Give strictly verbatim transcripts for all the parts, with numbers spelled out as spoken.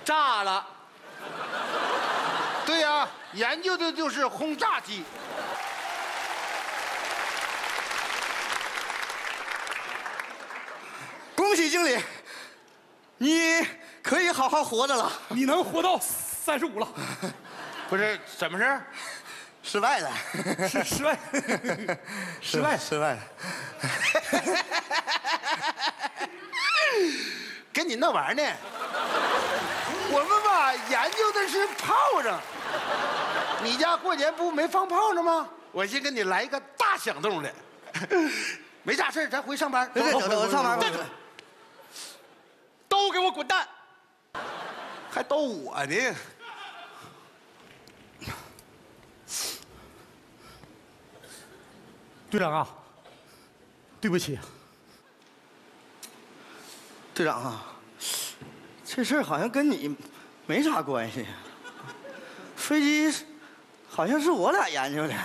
炸了。 对呀、啊，研究的就是轰炸机。 恭喜经理，你可以好好活着了。 你能活到三十五了？ 不是，怎么事？ 失败了， 是失败，失败， 失败了。 跟你闹玩呢。我们吧研究的是炮仗。你家过年不没放炮呢吗？我先给你来一个大响动的。没啥事咱回上班。 对对，我上班吧。 都给我滚蛋！ 还逗我呢。 队长啊，对不起。 队长啊，这事儿好像跟你没啥关系。飞机好像是我俩研究的。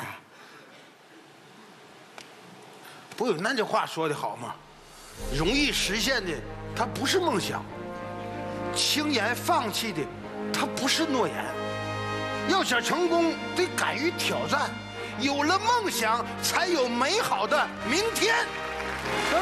不有那句话说的好吗？容易实现的，它不是梦想；轻言放弃的，它不是诺言。要想成功，得敢于挑战。有了梦想，才有美好的明天。啊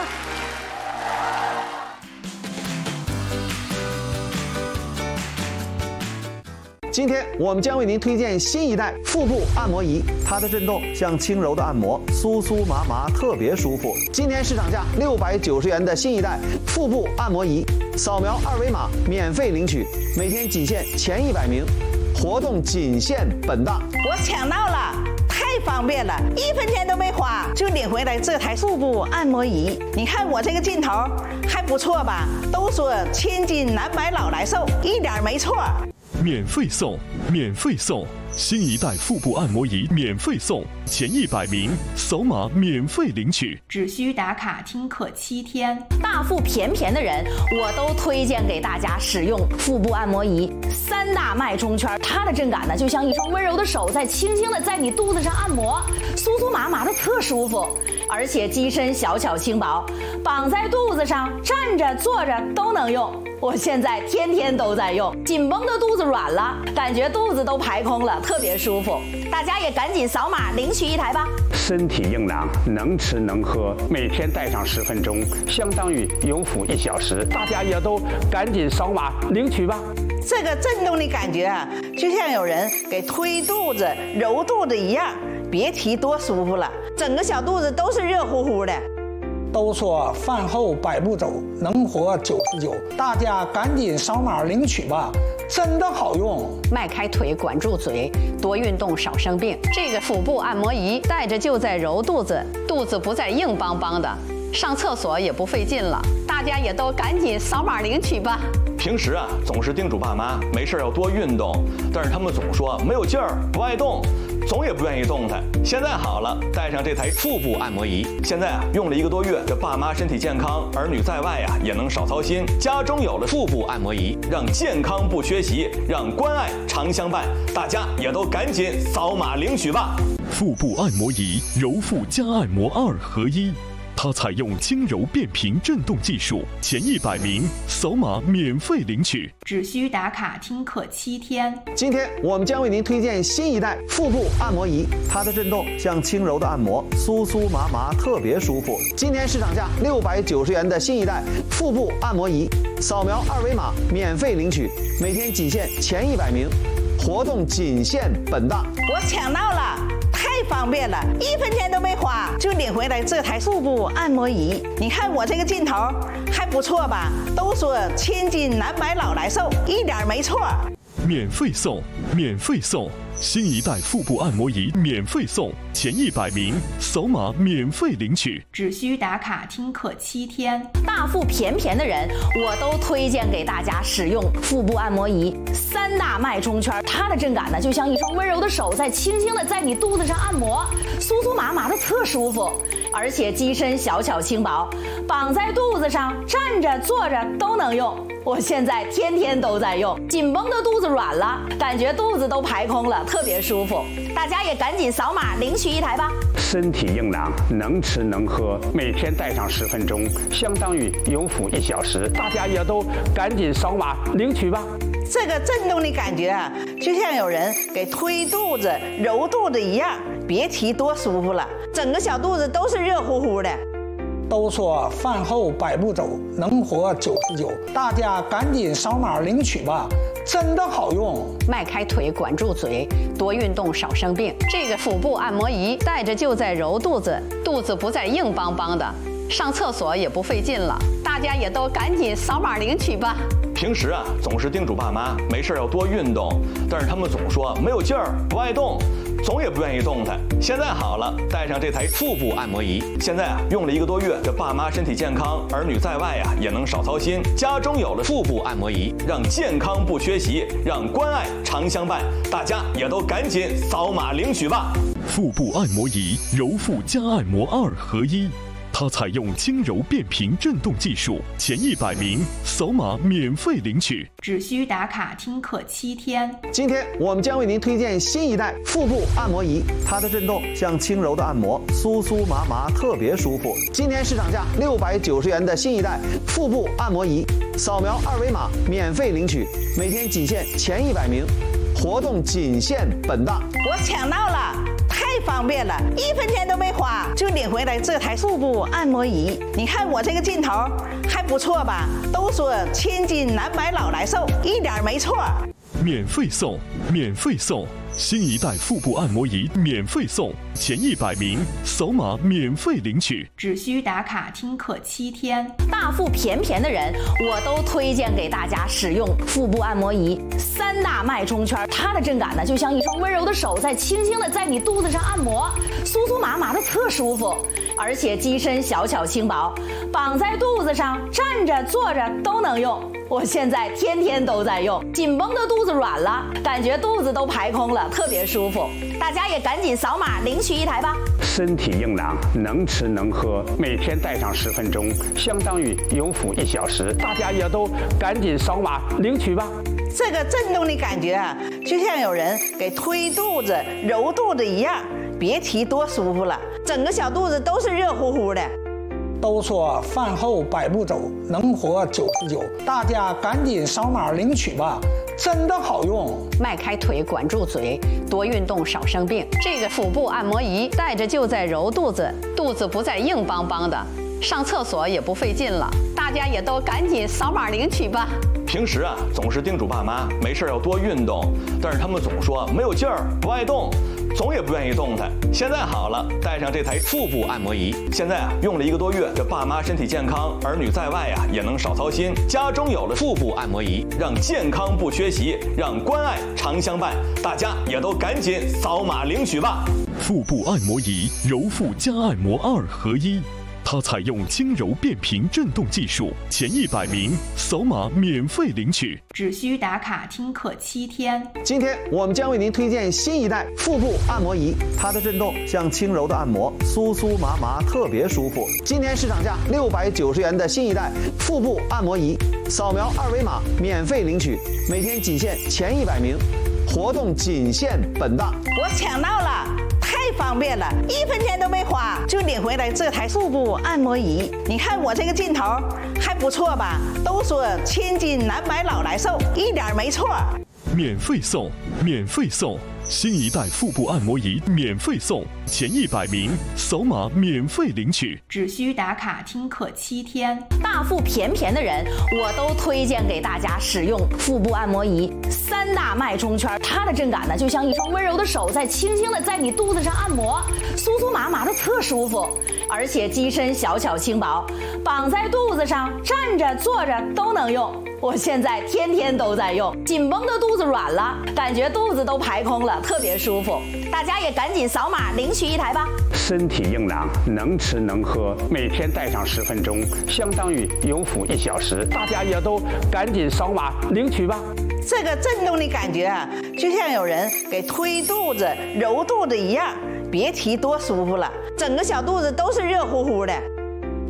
今天我们将为您推荐新一代腹部按摩仪，它的震动像轻柔的按摩，酥酥麻麻，特别舒服。今天市场价六百九十元的新一代腹部按摩仪，扫描二维码免费领取，每天仅限前一百名，活动仅限本档。 我抢到了，太方便了，一分钱都没花就领回来这台腹部按摩仪。你看我这个劲头还不错吧？都说千金难买老来瘦，一点没错。 免费送，免费送！新一代腹部按摩仪免费送，前一百名扫码免费领取， 只需打卡听课七天。 大腹便便的人，我都推荐给大家使用腹部按摩仪。三大脉冲圈，它的震感呢，就像一双温柔的手在轻轻的在你肚子上按摩，酥酥麻麻的特舒服。而且机身小巧轻薄，绑在肚子上，站着坐着都能用。我现在天天都在用，紧绷的肚子软了，感觉肚子都排空了，特别舒服。大家也赶紧扫码领取一台吧。 身体硬朗，能吃能喝，每天戴上十分钟，相当于有氧一小时。大家也都赶紧扫码领取吧。 这个震动的感觉啊，就像有人给推肚子、揉肚子一样，别提多舒服了，整个小肚子都是热乎乎的。 都说饭后百步走，能活九十九，大家赶紧扫码领取吧，真的好用。 迈开腿，管住嘴，多运动少生病。这个腹部按摩仪戴着就在揉肚子，肚子不再硬邦邦的，上厕所也不费劲了。大家也都赶紧扫码领取吧。 平时啊，总是叮嘱爸妈没事要多运动，但是他们总说没有劲儿，不爱动，总也不愿意动弹。现在好了，带上这台腹部按摩仪，现在啊用了一个多月，这爸妈身体健康，儿女在外呀、啊、也能少操心。家中有了腹部按摩仪，让健康不缺席，让关爱常相伴。大家也都赶紧扫码领取吧。 腹部按摩仪，揉腹加按摩二合一。它采用轻柔变频震动技术，前一百名扫码免费领取， 只需打卡听课七天。 今天我们将为您推荐新一代腹部按摩仪，它的震动像轻柔的按摩，酥酥麻麻，特别舒服。今天市场价六百九十元的新一代腹部按摩仪，扫描二维码免费领取，每天仅限前一百名，活动仅限本档。 我抢到了。太方便了，一分钱都没花就领回来这台腹部按摩仪。你看我这个劲头还不错吧？都说千金难买老来瘦，一点没错。 免费送，免费送！新一代腹部按摩仪免费送，前一百名扫码免费领取， 只需打卡听课七天。 大腹便便的人，我都推荐给大家使用腹部按摩仪。三大脉冲圈，它的震感呢，就像一双温柔的手在轻轻的在你肚子上按摩，酥酥麻麻的特舒服。而且机身小巧轻薄，绑在肚子上，站着坐着都能用。 我现在天天都在用，紧绷的肚子软了，感觉肚子都排空了，特别舒服。大家也赶紧扫码领取一台吧。 身体硬朗，能吃能喝，每天戴上十分钟，相当于有辅一小时。大家也都赶紧扫码领取吧。 这个震动的感觉啊，就像有人给推肚子、揉肚子一样，别提多舒服了，整个小肚子都是热乎乎的。 都说饭后百步走，能活九十九，大家赶紧扫码领取吧，真的好用。 迈开腿，管住嘴，多运动，少生病。这个腹部按摩仪戴着就在揉肚子，肚子不再硬邦邦的，上厕所也不费劲了。大家也都赶紧扫码领取吧。 平时啊，总是叮嘱爸妈没事要多运动，但是他们总说没有劲儿，不爱动，总也不愿意动弹。现在好了，带上这台腹部按摩仪，现在啊用了一个多月，这爸妈身体健康，儿女在外呀也能少操心。家中有了腹部按摩仪，让健康不缺席，让关爱常相伴。大家也都赶紧扫码领取吧。 腹部按摩仪，揉腹加按摩二合一。它采用轻柔变频振动技术，前一百名扫码免费领取， 只需打卡听课七天。 今天我们将为您推荐新一代腹部按摩仪，它的震动像轻柔的按摩，酥酥麻麻，特别舒服。今天市场价六百九十元的新一代腹部按摩仪，扫描二维码免费领取，每天仅限前一百名，活动仅限本档。 我抢到了！太方便了，一分钱都没花就领回来这台腹部按摩仪。你看我这个劲头还不错吧？都说千金难买老来瘦，一点没错。 免费送，免费送，新一代腹部按摩仪免费送，前一百名扫码免费领取， 只需打卡听课七天。 大腹便便的人，我都推荐给大家使用腹部按摩仪。三大脉冲圈，它的震感呢，就像一双温柔的手在轻轻的在你肚子上按摩，酥酥麻麻的特舒服。而且机身小巧轻薄，绑在肚子上，站着坐着都能用。我现在天天都在用，紧绷的肚子软了，感觉肚子都排空了，特别舒服。大家也赶紧扫码领取一台吧。 身体硬朗，能吃能喝，每天戴上十分钟，相当于有辅一小时。大家也都赶紧扫码领取吧。 这个震动的感觉啊，就像有人给推肚子、揉肚子一样，别提多舒服了，整个小肚子都是热乎乎的。 都说饭后百步走，能活九十九，大家赶紧扫码领取吧，真的好用。 迈开腿，管住嘴，多运动，少生病。这个腹部按摩仪戴着就在揉肚子，肚子不再硬邦邦的，上厕所也不费劲了。大家也都赶紧扫码领取吧。 平时啊，总是叮嘱爸妈没事要多运动，但是他们总说没有劲儿，不爱动，总也不愿意动弹。现在好了，带上这台腹部按摩仪，现在啊用了一个多月，这爸妈身体健康，儿女在外呀也能少操心。家中有了腹部按摩仪，让健康不缺席，让关爱常相伴。大家也都赶紧扫码领取吧。 腹部按摩仪，揉腹加按摩二合一。它采用轻柔变频振动技术，前一百名扫码免费领取， 只需打卡听课七天。 今天我们将为您推荐新一代腹部按摩仪，它的震动像轻柔的按摩，酥酥麻麻，特别舒服。今天市场价六百九十元的新一代腹部按摩仪，扫描二维码免费领取，每天仅限前一百名，活动仅限本档。 我抢到了！太方便了，一分钱都没花就领回来这台腹部按摩仪。你看我这个劲头还不错吧？都说千金难买老来瘦，一点没错。 免费送，免费送，新一代腹部按摩仪免费送，前一百名扫码免费领取， 只需打卡听课七天。 大腹便便的人，我都推荐给大家使用腹部按摩仪。三大脉冲圈，它的震感呢，就像一双温柔的手在轻轻的在你肚子上按摩，酥酥麻麻的特舒服。而且机身小巧轻薄，绑在肚子上，站着坐着都能用。我现在天天都在用，紧绷的肚子软了，感觉肚子都排空了，特别舒服。大家也赶紧扫码领取一台吧。 身体硬朗，能吃能喝，每天戴上十分钟，相当于有辅一小时。大家也都赶紧扫码领取吧。 这个震动的感觉啊，就像有人给推肚子、揉肚子一样，别提多舒服了，整个小肚子都是热乎乎的。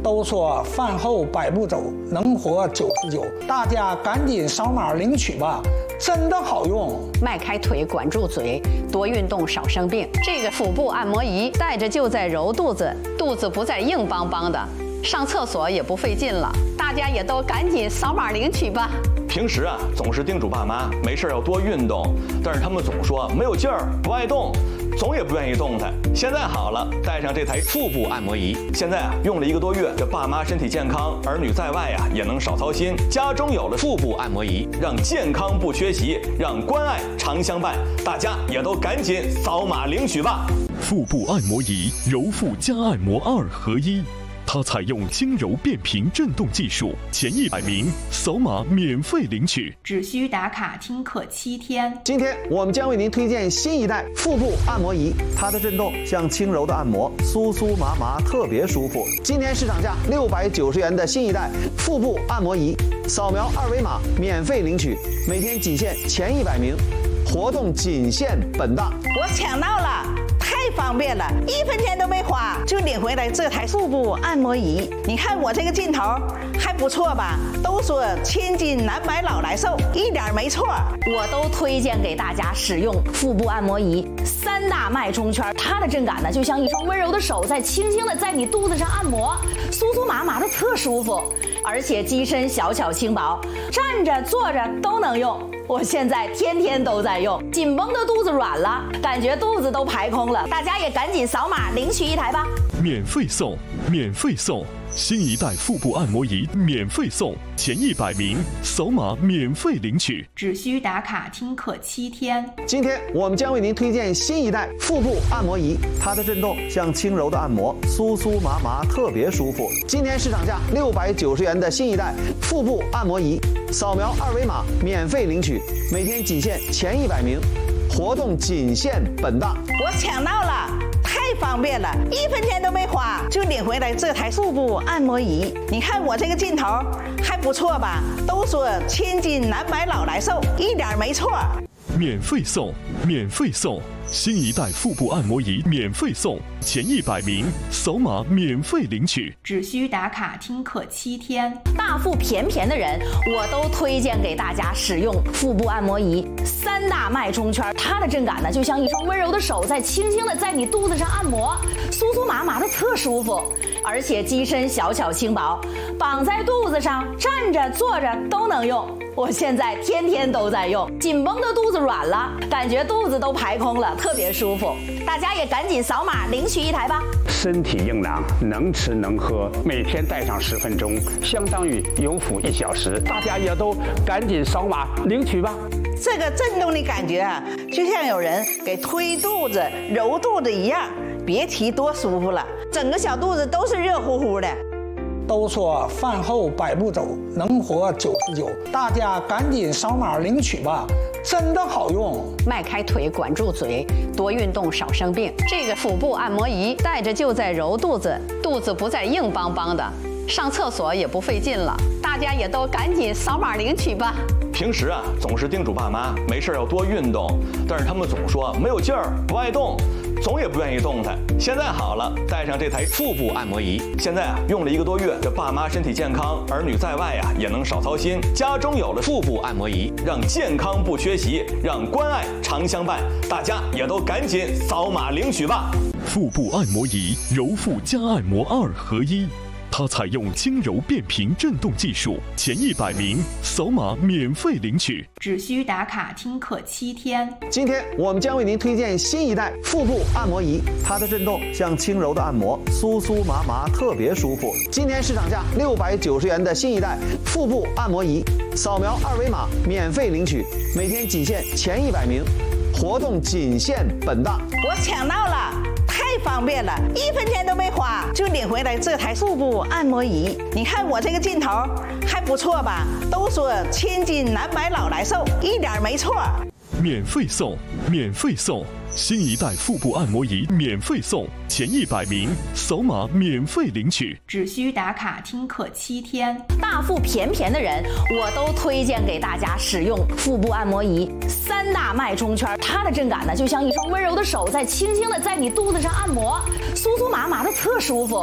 都说饭后百步走，能活九十九，大家赶紧扫码领取吧，真的好用。 迈开腿，管住嘴，多运动，少生病。这个腹部按摩仪戴着就在揉肚子，肚子不再硬邦邦的，上厕所也不费劲了。大家也都赶紧扫码领取吧。 平时啊，总是叮嘱爸妈没事要多运动，但是他们总说没有劲儿，不爱动，总也不愿意动弹。现在好了，带上这台腹部按摩仪，现在啊用了一个多月，这爸妈身体健康，儿女在外呀也能少操心。家中有了腹部按摩仪，让健康不缺席，让关爱常相伴。大家也都赶紧扫码领取吧。 腹部按摩仪，揉腹加按摩二合一。它采用轻柔变频震动技术，前一百名扫码免费领取， 只需打卡听课七天。 今天我们将为您推荐新一代腹部按摩仪，它的震动像轻柔的按摩，酥酥麻麻，特别舒服。今天市场价六百九十元的新一代腹部按摩仪，扫描二维码免费领取，每天仅限前一百名，活动仅限本档。 我抢到了！太方便了，一分钱都没花就领回来这台腹部按摩仪。你看我这个劲头还不错吧？都说千金难买老来瘦，一点没错。 我都推荐给大家使用腹部按摩仪，三大脉冲圈，它的震感呢就像一双温柔的手在轻轻的在你肚子上按摩，酥酥麻麻的特舒服，而且机身小巧轻薄，站着坐着都能用。我现在天天都在用，紧绷的肚子软了，感觉肚子都排空了，大家也赶紧扫码领取一台吧。 免费送，免费送，新一代腹部按摩仪免费送，前一百名扫码免费领取， 只需打卡听课七天。 今天我们将为您推荐新一代腹部按摩仪，它的震动像轻柔的按摩，酥酥麻麻，特别舒服。今天市场价六百九十元的新一代腹部按摩仪，扫描二维码免费领取，每天仅限前一百名，活动仅限本档。 我抢到了！太方便了，一分钱都没花就领回来这台腹部按摩仪。你看我这个劲头还不错吧？都说千金难买老来瘦，一点没错。 免费送，免费送，新一代腹部按摩仪免费送，前一百名扫码免费领取， 只需打卡听课七天。 大腹便便的人，我都推荐给大家使用腹部按摩仪，三大脉冲圈，它的震感呢就像一双温柔的手在轻轻的在你肚子上按摩，酥酥麻麻的特舒服，而且机身小巧轻薄，绑在肚子上，站着坐着都能用。我现在天天都在用，紧绷的肚子软了，感觉肚子都排空了，特别舒服。大家也赶紧扫码领取一台吧。 身体硬朗，能吃能喝，每天带上十分钟，相当于有腹一小时。大家也都赶紧扫码领取吧。 这个震动的感觉啊，就像有人给推肚子、揉肚子一样，别提多舒服了，整个小肚子都是热乎乎的。 都说饭后百步走，能活九十九，大家赶紧扫码领取吧，真的好用。 迈开腿，管住嘴，多运动，少生病。这个腹部按摩仪戴着就在揉肚子，肚子不再硬邦邦的，上厕所也不费劲了。大家也都赶紧扫码领取吧。 平时啊，总是叮嘱爸妈没事要多运动，但是他们总说没有劲儿，不爱动，总也不愿意动弹。现在好了，带上这台腹部按摩仪，现在啊用了一个多月，这爸妈身体健康，儿女在外呀也能少操心。家中有了腹部按摩仪，让健康不缺席，让关爱常相伴。大家也都赶紧扫码领取吧。 腹部按摩仪，揉腹加按摩二合一。它采用轻柔变频震动技术，前一百名扫码免费领取， 只需打卡听课七天。 今天我们将为您推荐新一代腹部按摩仪，它的震动像轻柔的按摩，酥酥麻麻，特别舒服。今天市场价六百九十元的新一代腹部按摩仪，扫描二维码免费领取，每天仅限前一百名，活动仅限本档。 我抢到了！太方便了，一分钱都没花就领回来这台腹部按摩仪。你看我这个劲头还不错吧？都说千金难买老来瘦，一点没错。 免费送，免费送，新一代腹部按摩仪免费送，前一百名扫码免费领取， 只需打卡听课七天。 大腹便便的人，我都推荐给大家使用腹部按摩仪，三大脉冲圈，它的震感呢就像一双温柔的手在轻轻的在你肚子上按摩，酥酥麻麻的特舒服，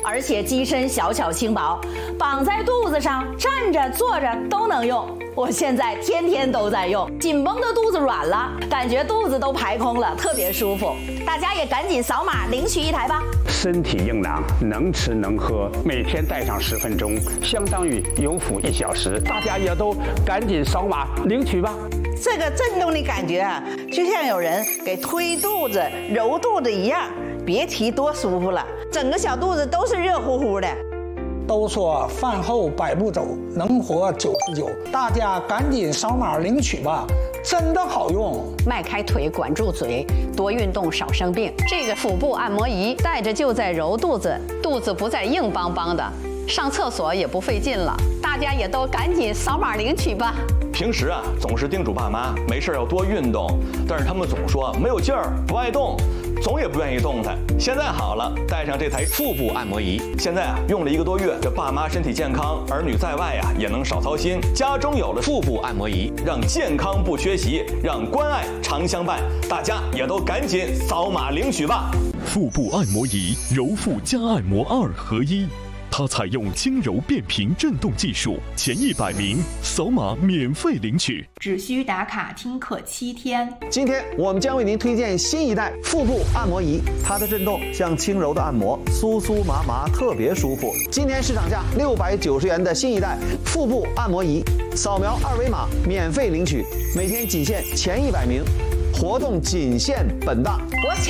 而且机身小巧轻薄，绑在肚子上，站着坐着都能用。我现在天天都在用，紧绷的肚子软了，感觉肚子都排空了，特别舒服。大家也赶紧扫码领取一台吧。 身体硬朗，能吃能喝，每天戴上十分钟，相当于有辅一小时。大家也都赶紧扫码领取吧。 这个震动的感觉啊，就像有人给推肚子、揉肚子一样，别提多舒服了，整个小肚子都是热乎乎的。 都说饭后百步走，能活九十九，大家赶紧扫码领取吧，真的好用。 迈开腿，管住嘴，多运动，少生病。这个腹部按摩仪戴着就在揉肚子，肚子不再硬邦邦的，上厕所也不费劲了。大家也都赶紧扫码领取吧。 平时啊，总是叮嘱爸妈没事要多运动，但是他们总说没有劲儿，不爱动，总也不愿意动弹。现在好了，带上这台腹部按摩仪，现在啊用了一个多月，这爸妈身体健康，儿女在外呀也能少操心。家中有了腹部按摩仪，让健康不缺席，让关爱常相伴。大家也都赶紧扫码领取吧。 腹部按摩仪，揉腹加按摩二合一。它采用轻柔变频震动技术，前一百名扫码免费领取， 只需打卡听课七天。 今天我们将为您推荐新一代腹部按摩仪，它的震动像轻柔的按摩，酥酥麻麻，特别舒服。今天市场价六百九十元的新一代腹部按摩仪，扫描二维码免费领取，每天仅限前一百名，活动仅限本大。 我